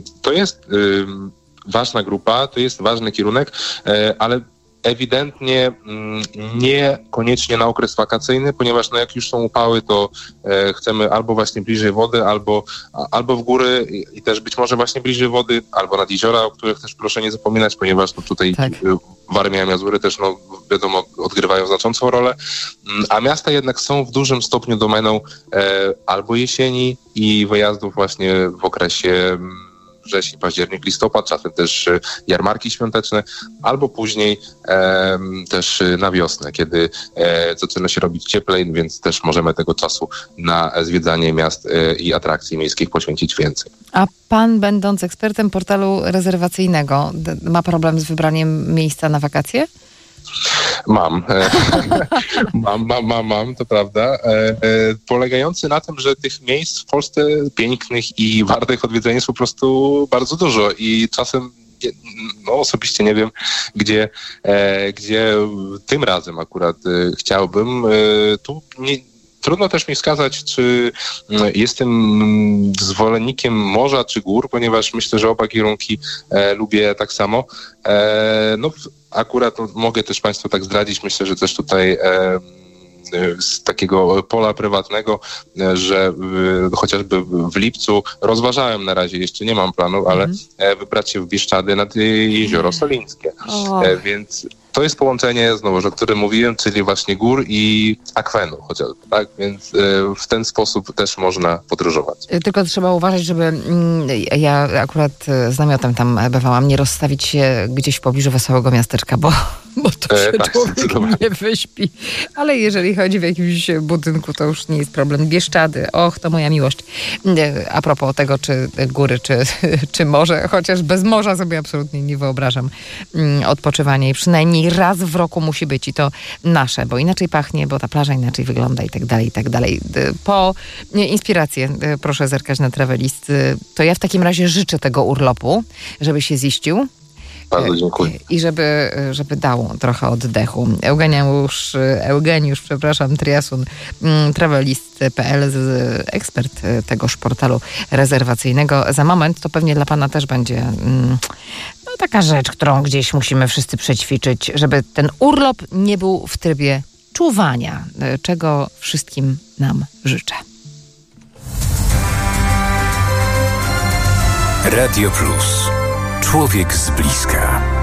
To jest ważna grupa, to jest ważny kierunek, ale ewidentnie niekoniecznie na okres wakacyjny, ponieważ jak już są upały, to chcemy albo właśnie bliżej wody, albo w góry i też być może właśnie bliżej wody, albo nad jeziora, o których też proszę nie zapominać, ponieważ tutaj Warmia i Mazury też wiadomo odgrywają znaczącą rolę, a miasta jednak są w dużym stopniu domeną albo jesieni i wyjazdów właśnie w okresie wrzesień, październik, listopad, czasem też jarmarki świąteczne, albo później też na wiosnę, kiedy zaczyna się robić cieplej, więc też możemy tego czasu na zwiedzanie miast i atrakcji miejskich poświęcić więcej. A pan, będąc ekspertem portalu rezerwacyjnego, ma problem z wybraniem miejsca na wakacje? Mam, to prawda. Polegający na tym, że tych miejsc w Polsce pięknych i wartych odwiedzenia jest po prostu bardzo dużo i czasem osobiście nie wiem, gdzie tym razem akurat chciałbym. Trudno też mi wskazać, czy jestem zwolennikiem morza czy gór, ponieważ myślę, że oba kierunki lubię tak samo. Akurat mogę też Państwu tak zdradzić, myślę, że też tutaj z takiego pola prywatnego, że chociażby w lipcu rozważałem, na razie jeszcze nie mam planów, ale wybrać się w Bieszczady nad Jezioro Solińskie. Więc to jest połączenie, znowu, o którym mówiłem, czyli właśnie gór i akwenu chociażby, tak? Więc w ten sposób też można podróżować. Tylko trzeba uważać, żeby ja akurat z namiotem tam bywałam, nie rozstawić się gdzieś w pobliżu wesołego miasteczka, bo to się człowiek nie wyśpi. Ale jeżeli chodzi w jakimś budynku, to już nie jest problem. Bieszczady, to moja miłość. A propos tego, czy góry, czy morze, chociaż bez morza sobie absolutnie nie wyobrażam odpoczywania i przynajmniej raz w roku musi być i to nasze, bo inaczej pachnie, bo ta plaża inaczej wygląda i tak dalej, i tak dalej. Po inspirację proszę zerkać na Travelist. To ja w takim razie życzę tego urlopu, żeby się ziścił. Bardzo dziękuję. I żeby dał trochę oddechu. Eugeniusz, Triasun, Travelist.pl, ekspert tegoż portalu rezerwacyjnego. Za moment to pewnie dla pana też będzie taka rzecz, którą gdzieś musimy wszyscy przećwiczyć, żeby ten urlop nie był w trybie czuwania, czego wszystkim nam życzę. Radio Plus. Człowiek z bliska.